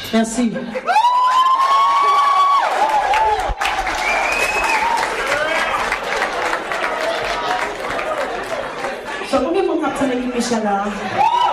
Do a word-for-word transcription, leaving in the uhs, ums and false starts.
Merci. So, kung yung mga kapsa na yung Michelle,